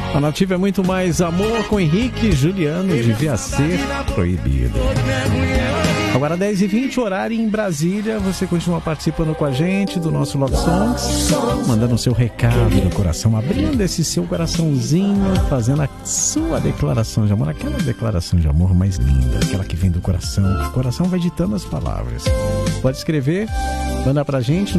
A Nativa é muito mais amor com Henrique e Juliano, devia ser proibido. Agora 10h20, horário em Brasília. Você continua participando com a gente do nosso Love Songs, mandando o seu recado do coração, abrindo esse seu coraçãozinho, fazendo a sua declaração de amor, aquela declaração de amor mais linda, aquela que vem do coração. O coração vai ditando as palavras. Pode escrever, manda pra gente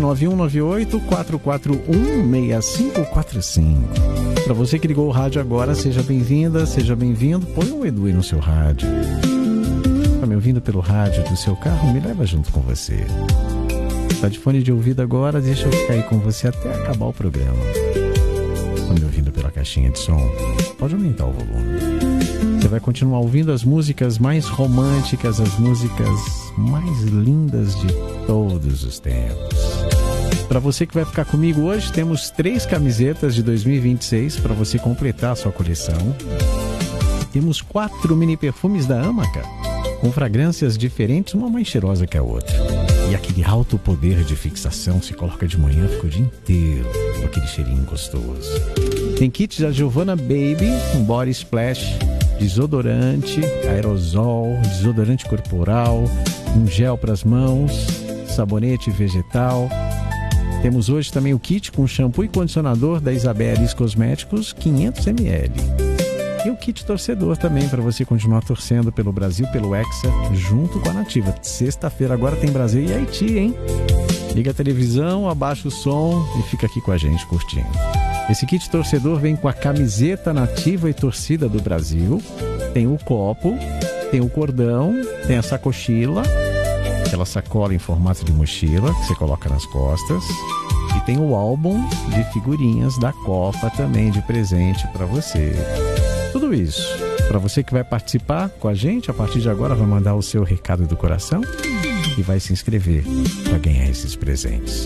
9198-441-6545. Para você que ligou o rádio agora, seja bem-vinda, seja bem-vindo. Põe o Edu aí no seu rádio. Tá me ouvindo pelo rádio do seu carro? Me leva junto com você. Tá de fone de ouvido agora? Deixa eu ficar aí com você até acabar o programa. Tá me ouvindo pela caixinha de som? Pode aumentar o volume. Você vai continuar ouvindo as músicas mais românticas, as músicas mais lindas de todos os tempos. Para você que vai ficar comigo hoje, temos 3 camisetas de 2026 para você completar a sua coleção. Temos 4 mini perfumes da Amaca, com fragrâncias diferentes, uma mais cheirosa que a outra. E aquele alto poder de fixação, se coloca de manhã, fica o dia inteiro com aquele cheirinho gostoso. Tem kit da Giovanna Baby, um body splash, desodorante, aerosol, desodorante corporal, um gel para as mãos, sabonete vegetal. Temos hoje também o kit com shampoo e condicionador da Isabelis Cosméticos, 500 ml. E o kit torcedor também, para você continuar torcendo pelo Brasil, pelo Hexa, junto com a Nativa. Sexta-feira agora tem Brasil e Haiti, hein? Liga a televisão, abaixa o som e fica aqui com a gente curtindo. Esse kit torcedor vem com a camiseta Nativa e torcida do Brasil, tem o copo, tem o cordão, tem a sacochila, aquela sacola em formato de mochila que você coloca nas costas, e tem o álbum de figurinhas da Copa também de presente para você. Tudo isso para você que vai participar com a gente. A partir de agora vai mandar o seu recado do coração e vai se inscrever para ganhar esses presentes.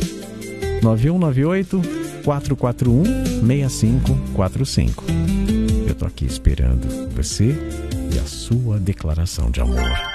9198-441-6545. Eu tô aqui esperando você e a sua declaração de amor.